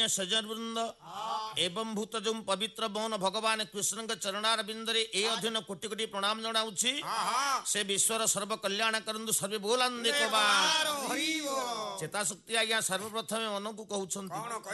सज्जन वृंद एवं भूत जो पवित्र मौन भगवान कृष्ण चरणार बिंदरे ए अधीन कोटि कोटि प्रणाम जनाऊँगी से विश्वर सर्व कल्याण करंतु सर्वे बोलांदे चेता शक्ति आज्ञा सर्वप्रथम मन को कहते